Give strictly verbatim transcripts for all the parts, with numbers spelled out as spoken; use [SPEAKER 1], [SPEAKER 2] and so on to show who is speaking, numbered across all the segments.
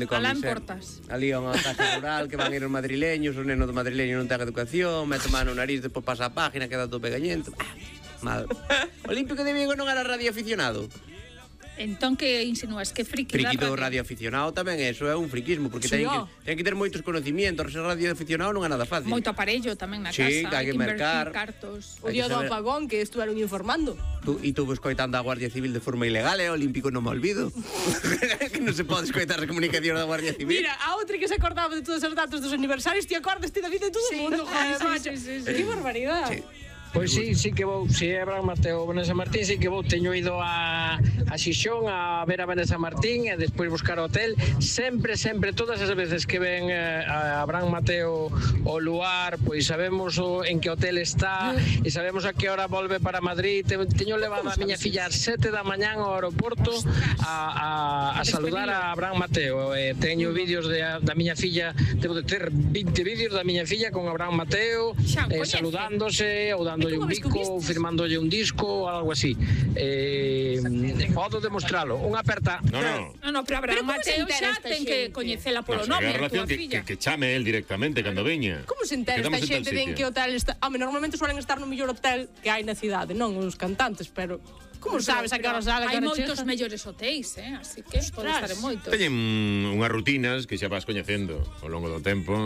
[SPEAKER 1] de cómics.
[SPEAKER 2] Alán Portas.
[SPEAKER 1] Ali é unha casa rural que van ir os madrileños, os nenos do madrileño non ten educación, mete mano no nariz, depois pasa a página, queda todo pegañento. Mal. Olímpico de Vigo non era radioaficionado?
[SPEAKER 2] Entón que insinúas que friki
[SPEAKER 1] Friki do
[SPEAKER 2] radio?
[SPEAKER 1] radioaficionado tamén, eso é un friquismo, porque
[SPEAKER 2] Sí,
[SPEAKER 1] ten que,
[SPEAKER 2] ó.
[SPEAKER 1] ten que ter moitos conocimientos, ser radioaficionado non é nada fácil.
[SPEAKER 2] Moito aparello tamén na
[SPEAKER 1] Sí,
[SPEAKER 2] casa.
[SPEAKER 1] hai que mercar.
[SPEAKER 2] Cartos.
[SPEAKER 3] O día do apagón que estuveron informando.
[SPEAKER 1] Tú, e tú escoitando a Guardia Civil de forma ilegal, é olímpico, non me olvido. Que non se pode escoitar as comunicacións da Guardia Civil.
[SPEAKER 3] Mira, a outra que se acordaba de todos os datos dos aniversarios, te acordas ti da vida de todo o mundo, joder,
[SPEAKER 2] sí,
[SPEAKER 3] macho.
[SPEAKER 2] sí, sí, sí.
[SPEAKER 3] Que barbaridade.
[SPEAKER 1] Sí.
[SPEAKER 4] Pois sí, sí que vou, si é Abraham Mateo ou Vanessa Martín, sí que vou, teño ido a, a Xixón a ver a Vanessa Martín e despois buscar hotel, sempre, sempre, todas as veces que ven eh, a Abraham Mateo o lugar, pois sabemos o, en que hotel está e sabemos a que hora volve para Madrid. Te, teño levado a miña filla ás sete da mañán ao aeroporto a, a, a saludar a Abraham Mateo. Eh, teño vídeos de, da miña filla, debo de ter vinte vídeos da miña filla con Abraham Mateo, eh, saludándose ou dando un bico, firmándolle un disco ou algo así. Eh, podo demostralo. Unha aperta.
[SPEAKER 5] No, no.
[SPEAKER 2] No, no, pero Abraham Mateo xa ten que coñecela polo
[SPEAKER 5] No,
[SPEAKER 2] nome,
[SPEAKER 5] a
[SPEAKER 2] a
[SPEAKER 5] relación
[SPEAKER 2] túa
[SPEAKER 5] que,
[SPEAKER 2] filla.
[SPEAKER 5] que, que chame él directamente cando veña.
[SPEAKER 3] Como se entera
[SPEAKER 5] Quedamos
[SPEAKER 3] esta
[SPEAKER 5] en tal
[SPEAKER 3] xente de en
[SPEAKER 5] sitio.
[SPEAKER 3] que hotel está? Home, normalmente suelen estar no mellor hotel que hai na cidade, non os cantantes, pero como sabes a que hora sale, a que
[SPEAKER 2] Hai
[SPEAKER 3] hora
[SPEAKER 2] moitos
[SPEAKER 3] chega?
[SPEAKER 2] mellores hotéis, eh? Así que pode estar en moitos.
[SPEAKER 5] Teñen unhas rutinas que xa vas coñecendo ao longo do tempo.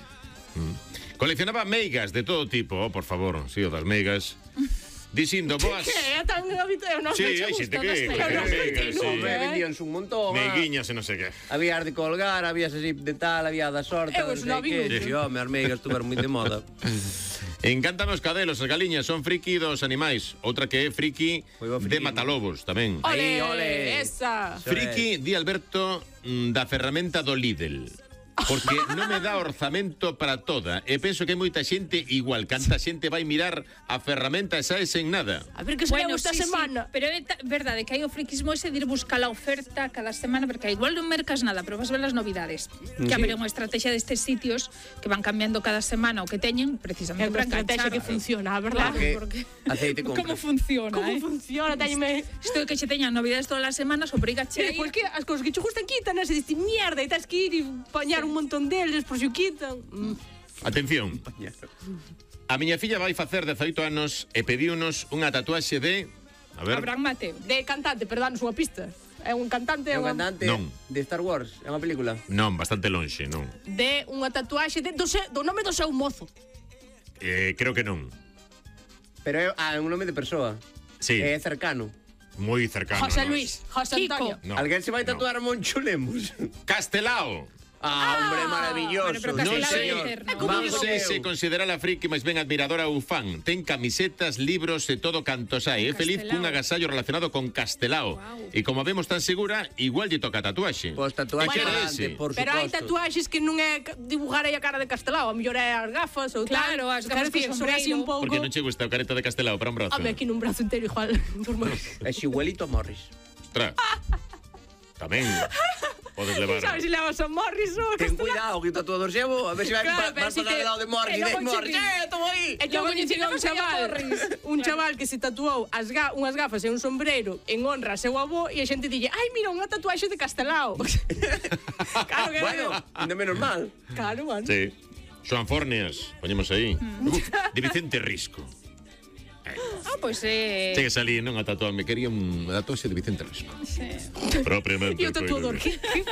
[SPEAKER 5] Mm. Coleccionaba meigas de todo tipo, oh, por favor, sí, o das meigas. Dicindo, boas...
[SPEAKER 3] Que é tan habitual, non
[SPEAKER 5] Sí,
[SPEAKER 3] me
[SPEAKER 5] hai xente
[SPEAKER 3] gusta
[SPEAKER 5] que-
[SPEAKER 3] das
[SPEAKER 5] que
[SPEAKER 3] meigas.
[SPEAKER 5] meigas, sí.
[SPEAKER 1] Home, vendíanse un montón. ah.
[SPEAKER 5] Meiguiñas e non sei que.
[SPEAKER 1] Había as de colgar, había así de tal, había da sorte,
[SPEAKER 3] Eu
[SPEAKER 1] non
[SPEAKER 3] eso
[SPEAKER 1] sei
[SPEAKER 3] non vi
[SPEAKER 1] que.
[SPEAKER 3] nunca.
[SPEAKER 1] Sí, home, as meigas estuveron moi de moda.
[SPEAKER 5] Encántame os cadelos, as galiñas, son friki dos animais. Outra que é friki de matalobos, tamén.
[SPEAKER 3] Ole,
[SPEAKER 1] Aí, ole.
[SPEAKER 3] esa.
[SPEAKER 5] Friki, di Alberto, mm, da ferramenta do Lidl. Porque non me dá orzamento para toda. E penso que hai moita xente igual. Canta xente vai mirar a ferramenta e sae sen nada.
[SPEAKER 3] A ver que se bueno, esta
[SPEAKER 2] sí,
[SPEAKER 3] semana.
[SPEAKER 2] Sí, pero é ta- verdade que hai o friquismo ese de ir buscar a oferta cada semana, porque igual non mercas nada, pero vas ver as novidades. Que
[SPEAKER 1] Sí.
[SPEAKER 2] haber unha estrategia destes sitios que van cambiando cada semana o que teñen,
[SPEAKER 3] É
[SPEAKER 2] precisamente
[SPEAKER 3] unha
[SPEAKER 2] para
[SPEAKER 3] estrategia
[SPEAKER 2] enganchar.
[SPEAKER 3] que funciona, a verdad?
[SPEAKER 2] Claro,
[SPEAKER 1] Porque
[SPEAKER 2] porque...
[SPEAKER 1] aceite compra.
[SPEAKER 2] Como funciona,
[SPEAKER 3] Como
[SPEAKER 2] eh?
[SPEAKER 3] funciona? Táñeme...
[SPEAKER 2] Isto de que che teñan novidades todas as semanas, obrigache
[SPEAKER 3] E
[SPEAKER 2] a ir.
[SPEAKER 3] despois que as cousas que che gustan quitan, e se diste mierda e tens que ir e pañar un montón deles por si o quitan. Mm.
[SPEAKER 5] Atención. A miña filla vai facer dezaoito anos e pediunos unha tatuaxe de... A ver...
[SPEAKER 2] Abraham Mateo.
[SPEAKER 3] De cantante, pero danos unha pista. É un cantante,
[SPEAKER 1] É un
[SPEAKER 3] unha...
[SPEAKER 1] cantante
[SPEAKER 5] Non.
[SPEAKER 1] de Star Wars, é unha película.
[SPEAKER 5] Non, bastante lonxe, non.
[SPEAKER 3] De unha tatuaxe de, do, se, do nome do seu mozo.
[SPEAKER 5] Eh, creo que non.
[SPEAKER 1] Pero é ah, é un nome de persoa.
[SPEAKER 5] Sí,
[SPEAKER 1] É cercano.
[SPEAKER 5] moi cercano.
[SPEAKER 3] José
[SPEAKER 5] nos.
[SPEAKER 3] Luis, José
[SPEAKER 2] Kiko.
[SPEAKER 3] Antonio.
[SPEAKER 5] No,
[SPEAKER 1] Alguén se vai
[SPEAKER 5] no.
[SPEAKER 1] tatuar a Moncho Lemos.
[SPEAKER 5] Castelao.
[SPEAKER 1] Ah, hombre, maravilloso.
[SPEAKER 2] bueno, pero
[SPEAKER 1] sí,
[SPEAKER 2] Castelao
[SPEAKER 5] é
[SPEAKER 1] señor.
[SPEAKER 2] eterno.
[SPEAKER 5] Non
[SPEAKER 1] Vamos,
[SPEAKER 5] sei
[SPEAKER 1] eu.
[SPEAKER 5] se considera a friki máis ben admiradora ou fan. Ten camisetas, libros e todo canto sai. É feliz
[SPEAKER 2] Castelao.
[SPEAKER 5] cun agasallo relacionado con Castelao.
[SPEAKER 2] Guau.
[SPEAKER 5] E como vemos tan segura, igual lle toca tatuaxe.
[SPEAKER 1] Pois tatuaxe
[SPEAKER 5] E que era
[SPEAKER 1] adelante,
[SPEAKER 5] ese?
[SPEAKER 1] por
[SPEAKER 3] Pero hai
[SPEAKER 1] suposto.
[SPEAKER 3] tatuaxes que non é ca- dibujar aí a cara de Castelao, a mellor é as gafas ou
[SPEAKER 2] Claro,
[SPEAKER 3] tal.
[SPEAKER 2] as gafas
[SPEAKER 3] Quero dicir,
[SPEAKER 2] co
[SPEAKER 3] son así un
[SPEAKER 2] sombreiro.
[SPEAKER 3] pouco...
[SPEAKER 5] Porque non che gusta o careta de Castelao para un brazo.
[SPEAKER 3] A ver, aquí nun brazo inteiro igual. por máis.
[SPEAKER 1] É xiguelito Morris.
[SPEAKER 5] Ostras. Tamén podes levar.
[SPEAKER 3] Sabes se levas a Morris ou a
[SPEAKER 1] Ten
[SPEAKER 3] Castelao?
[SPEAKER 1] cuidado que o tatuador xevo, a ver se vai
[SPEAKER 3] Claro,
[SPEAKER 1] pa-
[SPEAKER 3] pero
[SPEAKER 1] vas
[SPEAKER 3] si
[SPEAKER 1] pasar
[SPEAKER 3] te-
[SPEAKER 1] de lado de Morris
[SPEAKER 2] e
[SPEAKER 1] e de
[SPEAKER 2] logo
[SPEAKER 1] Morris.
[SPEAKER 2] che-
[SPEAKER 1] Eh, tomo aí.
[SPEAKER 3] E eu
[SPEAKER 2] Logo
[SPEAKER 3] coñeci
[SPEAKER 2] dicir,
[SPEAKER 3] un
[SPEAKER 2] "Vamos allá,
[SPEAKER 3] chaval,
[SPEAKER 2] Morris".
[SPEAKER 3] un chaval que se tatuou as ga unhas gafas e un sombreiro en honra a seu avó e a xente dille, ai, mira, unha tatuaxe de Castelao. Claro que
[SPEAKER 1] Bueno, ainda menos mal.
[SPEAKER 3] Claro, bueno.
[SPEAKER 5] Sí. Joan Forneas, poñemos aí. Uf, de Vicente Risco.
[SPEAKER 2] Ah, pois é...
[SPEAKER 5] Chegues ali, non a tatuar, me quería un tatuaxe de Vicente Risco.
[SPEAKER 2] Sí.
[SPEAKER 5] Propiamente.
[SPEAKER 3] E o tatuador, que, que...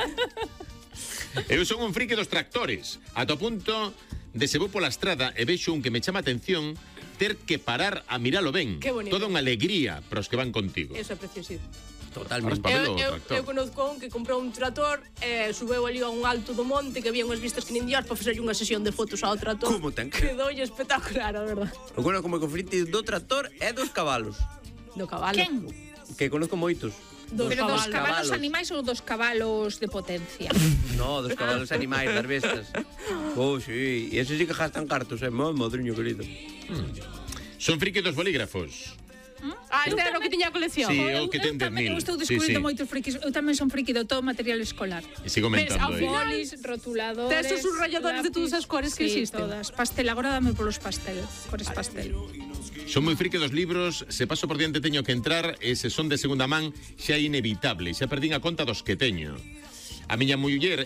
[SPEAKER 5] Eu son un friki dos tractores, ata o punto de se vou pola estrada e vexo un que me chama a atención ter que parar a miralo ben.
[SPEAKER 3] Qué bonito.
[SPEAKER 5] Toda unha alegría para os que van contigo.
[SPEAKER 3] Eso é preciosito.
[SPEAKER 1] Totalmente.
[SPEAKER 5] Papel
[SPEAKER 3] Eu,
[SPEAKER 5] do
[SPEAKER 3] eu,
[SPEAKER 5] tractor.
[SPEAKER 3] eu conozco un que comprou un trator e subeu ali a un alto do monte que había unhas vistas que nin dios para facerlle unha sesión de fotos ao trator.
[SPEAKER 1] Como ten que-
[SPEAKER 3] Quedoulle espectacular, a verdad.
[SPEAKER 1] O bueno, como o conflito do tractor é dos cabalos.
[SPEAKER 3] Do cabalo.
[SPEAKER 2] Quen?
[SPEAKER 1] Que conozco moitos.
[SPEAKER 3] Dos
[SPEAKER 2] Pero dos
[SPEAKER 3] cabalos.
[SPEAKER 2] cabalos
[SPEAKER 1] Cabalos.
[SPEAKER 2] animais ou dos cabalos de potencia?
[SPEAKER 1] No, dos cabalos animais, das bestas. Oh, sí. E esos sí que gastan cartos, eh. Mo, madriño querido.
[SPEAKER 5] Son friki dos bolígrafos.
[SPEAKER 3] Ah, este era o que tiña a colección.
[SPEAKER 5] Sí,
[SPEAKER 2] Eu-
[SPEAKER 5] o que
[SPEAKER 2] eu
[SPEAKER 5] ten dez
[SPEAKER 2] tamén
[SPEAKER 5] mil.
[SPEAKER 2] Eu estou
[SPEAKER 5] Sí,
[SPEAKER 2] descubrindo
[SPEAKER 5] sí.
[SPEAKER 2] moitos frikis. Eu tamén son friki de todo material escolar.
[SPEAKER 5] E sigo
[SPEAKER 3] Ves, ao
[SPEAKER 5] mentando aí.
[SPEAKER 3] final-
[SPEAKER 2] Bolis, rotuladores...
[SPEAKER 3] Tes os subrayadores de todas as cores que
[SPEAKER 2] sí,
[SPEAKER 3] existen.
[SPEAKER 2] todas. Pastel, agora dame polos pastel. Cores pastel.
[SPEAKER 5] Son moi friki dos libros, se paso por diante teño que entrar e se son de segunda man xa é inevitable, xa perdín a conta dos que teño. A miña muller